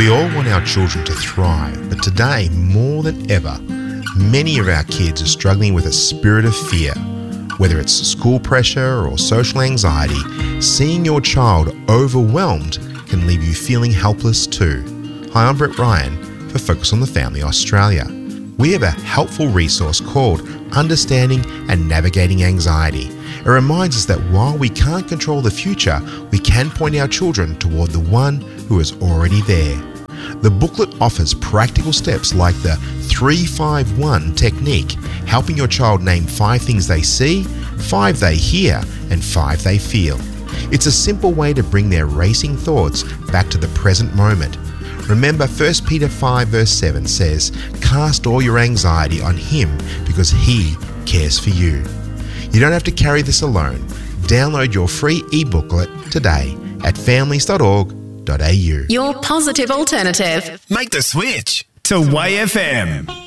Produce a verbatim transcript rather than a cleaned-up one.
We all want our children to thrive, but today, more than ever, many of our kids are struggling with a spirit of fear. Whether it's school pressure or social anxiety, seeing your child overwhelmed can leave you feeling helpless too. Hi, I'm Brett Ryan for Focus on the Family Australia. We have a helpful resource called Understanding and Navigating Anxiety. It reminds us that while we can't control the future, we can point our children toward the one who is already there. The booklet offers practical steps like the three five one technique, helping your child name five things they see, five they hear, and five they feel. It's a simple way to bring their racing thoughts back to the present moment. Remember, First Peter five verse seven says, "Cast all your anxiety on him because he cares for you." You don't have to carry this alone. Download your free e-booklet today at families dot org dot a u. Your positive alternative. Make the switch to Y F M.